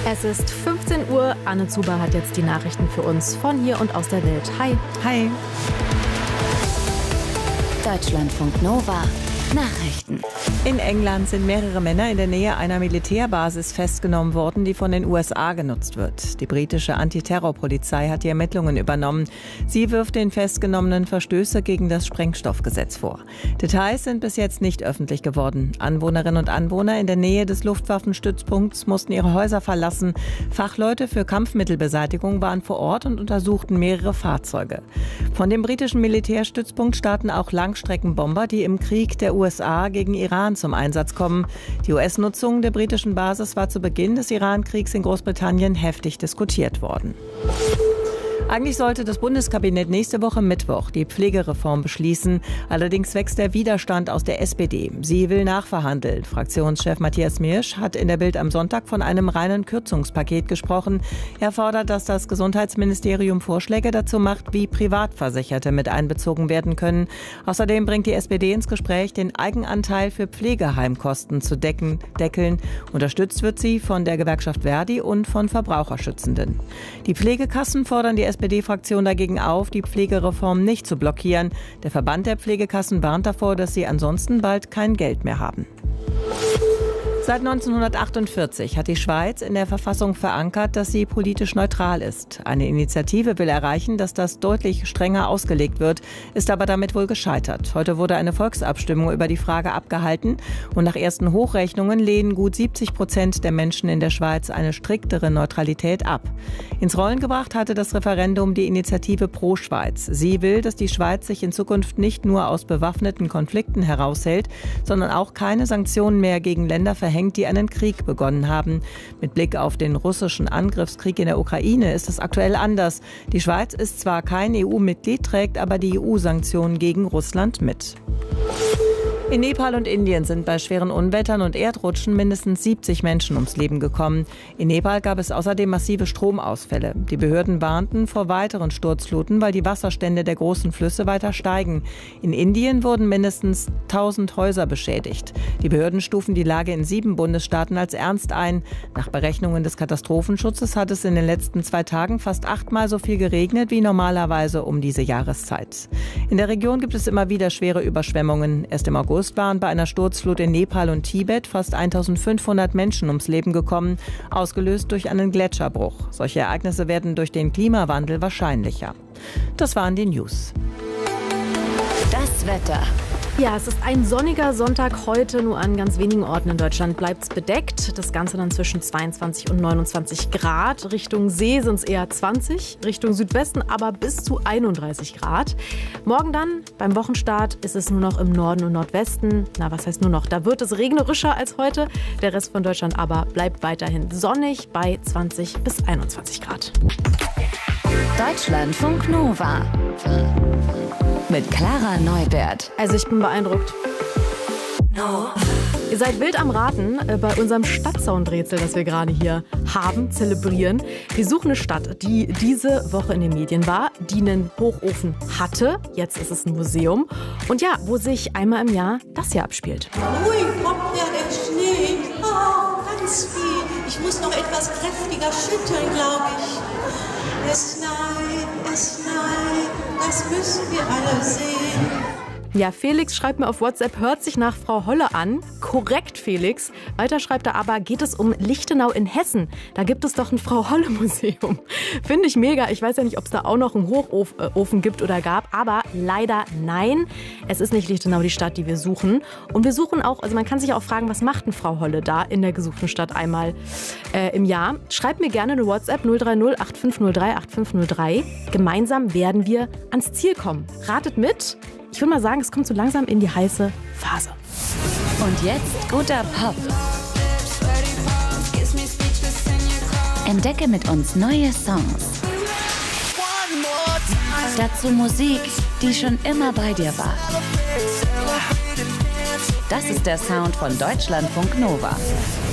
Es ist 15 Uhr. Anne Zuber hat jetzt die Nachrichten für uns von hier und aus der Welt. Hi. Hi. Deutschlandfunk Nova. Nachrichten. In England sind mehrere Männer in der Nähe einer Militärbasis festgenommen worden, die von den USA genutzt wird. Die britische Antiterrorpolizei hat die Ermittlungen übernommen. Sie wirft den Festgenommenen Verstöße gegen das Sprengstoffgesetz vor. Details sind bis jetzt nicht öffentlich geworden. Anwohnerinnen und Anwohner in der Nähe des Luftwaffenstützpunkts mussten ihre Häuser verlassen. Fachleute für Kampfmittelbeseitigung waren vor Ort und untersuchten mehrere Fahrzeuge. Von dem britischen Militärstützpunkt starten auch Langstreckenbomber, die im Krieg der USA gegen Iran zum Einsatz kommen. Die US-Nutzung der britischen Basis war zu Beginn des Iran-Kriegs in Großbritannien heftig diskutiert worden. Eigentlich sollte das Bundeskabinett nächste Woche Mittwoch die Pflegereform beschließen. Allerdings wächst der Widerstand aus der SPD. Sie will nachverhandeln. Fraktionschef Matthias Mirsch hat in der Bild am Sonntag von einem reinen Kürzungspaket gesprochen. Er fordert, dass das Gesundheitsministerium Vorschläge dazu macht, wie Privatversicherte mit einbezogen werden können. Außerdem bringt die SPD ins Gespräch, den Eigenanteil für Pflegeheimkosten zu deckeln. Unterstützt wird sie von der Gewerkschaft Verdi und von Verbraucherschützenden. Die Pflegekassen fordern die SPD-Fraktion dagegen auf, die Pflegereform nicht zu blockieren. Der Verband der Pflegekassen warnt davor, dass sie ansonsten bald kein Geld mehr haben. Seit 1948 hat die Schweiz in der Verfassung verankert, dass sie politisch neutral ist. Eine Initiative will erreichen, dass das deutlich strenger ausgelegt wird, ist aber damit wohl gescheitert. Heute wurde eine Volksabstimmung über die Frage abgehalten und nach ersten Hochrechnungen lehnen gut 70% der Menschen in der Schweiz eine striktere Neutralität ab. Ins Rollen gebracht hatte das Referendum die Initiative Pro Schweiz. Sie will, dass die Schweiz sich in Zukunft nicht nur aus bewaffneten Konflikten heraushält, sondern auch keine Sanktionen mehr gegen Länder verhängt, die einen Krieg begonnen haben. Mit Blick auf den russischen Angriffskrieg in der Ukraine ist es aktuell anders. Die Schweiz ist zwar kein EU-Mitglied, trägt aber die EU-Sanktionen gegen Russland mit. In Nepal und Indien sind bei schweren Unwettern und Erdrutschen mindestens 70 Menschen ums Leben gekommen. In Nepal gab es außerdem massive Stromausfälle. Die Behörden warnten vor weiteren Sturzfluten, weil die Wasserstände der großen Flüsse weiter steigen. In Indien wurden mindestens 1000 Häuser beschädigt. Die Behörden stufen die Lage in 7 Bundesstaaten als ernst ein. Nach Berechnungen des Katastrophenschutzes hat es in den letzten 2 Tagen fast 8-mal so viel geregnet wie normalerweise um diese Jahreszeit. In der Region gibt es immer wieder schwere Überschwemmungen. Erst im August waren bei einer Sturzflut in Nepal und Tibet fast 1500 Menschen ums Leben gekommen, ausgelöst durch einen Gletscherbruch. Solche Ereignisse werden durch den Klimawandel wahrscheinlicher. Das waren die News. Das Wetter. Ja, es ist ein sonniger Sonntag heute. Nur an ganz wenigen Orten in Deutschland bleibt es bedeckt. Das Ganze dann zwischen 22 und 29 Grad. Richtung See sind es eher 20, Richtung Südwesten aber bis zu 31 Grad. Morgen dann, beim Wochenstart, ist es nur noch im Norden und Nordwesten. Na, was heißt nur noch? Da wird es regnerischer als heute. Der Rest von Deutschland aber bleibt weiterhin sonnig bei 20 bis 21 Grad. Deutschlandfunk Nova. Mit Clara Neubert. Also ich bin beeindruckt. Ihr seid wild am Raten bei unserem Stadtsoundrätsel, das wir gerade hier haben, zelebrieren. Wir suchen eine Stadt, die diese Woche in den Medien war, die einen Hochofen hatte. Jetzt ist es ein Museum. Und ja, wo sich einmal im Jahr das hier abspielt. Ui, kommt ja der Schnee. Oh, ganz viel. Ich muss noch etwas kräftiger schütteln, glaube ich. Es schneit, das müssen wir alle sehen. Ja, Felix schreibt mir auf WhatsApp, hört sich nach Frau Holle an. Korrekt, Felix. Weiter schreibt er aber, geht es um Lichtenau in Hessen. Da gibt es doch ein Frau-Holle-Museum. Finde ich mega. Ich weiß ja nicht, ob es da auch noch einen Hochofen gibt oder gab. Aber leider nein. Es ist nicht Lichtenau die Stadt, die wir suchen. Und wir suchen auch, also man kann sich auch fragen, was macht denn Frau Holle da in der gesuchten Stadt einmal im Jahr? Schreibt mir gerne eine WhatsApp 030 8503 8503. Gemeinsam werden wir ans Ziel kommen. Ratet mit. Ich würde mal sagen, es kommt so langsam in die heiße Phase. Und jetzt guter Pop. Entdecke mit uns neue Songs. Dazu Musik, die schon immer bei dir war. Das ist der Sound von Deutschlandfunk Nova.